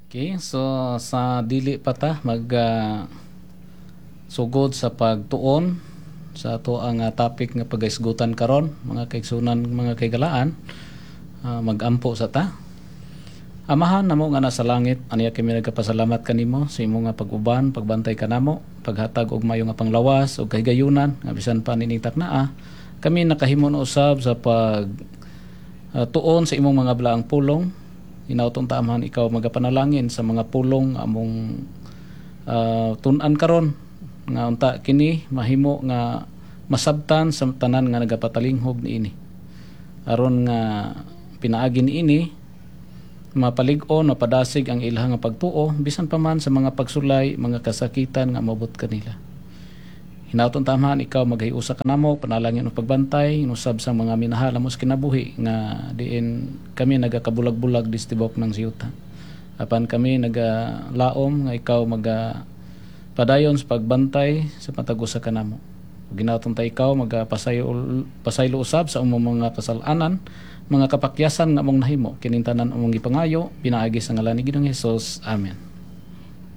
Okay, so sa dili pa ta sugod sa pagtuon sa ato ang topic nga pagaisgutan karon, mga kaigsunan, mga kaigalaan, magampo sa ta. Amahan namo nga nasa langit, aniya kami nagapasalamat kanimo sa imo nga pag-uban, pagbantay kanamo, paghatag og mayo nga panglawas ug kahigayunan nga bisan pa nining taknaa kami nakahimo na usab sa pag tuon sa imong mga balaang pulong. Hinautong tamahan ikaw magapanalangin sa mga pulong among tun-an karon nga unta kini mahimo nga masabtan sa tanan nga nagapatalinghog niini aron nga pinaagi niini mapalig-on mapadasig ang ilahang nga pagtuo bisan pa man sa mga pagsulay, mga kasakitan nga mabot kanila. Hinautong tamahan ikaw maghiusa kanamo panalangin og pagbantay inusab sa mga minahal amos kinabuhi nga diin kami nagakabulag-bulag distibok ng siyuta. Apan kami nagalaom nga ikaw padayon sa pagbantay sa patagusa kanamo. Ginautong ta ikaw pasaylo usab sa umong mga kasalanan, mga kapakyasan nga among nahimo kining tanan among gipangayo pinaagi sa ngalan ni Ginoong Hesus. Amen.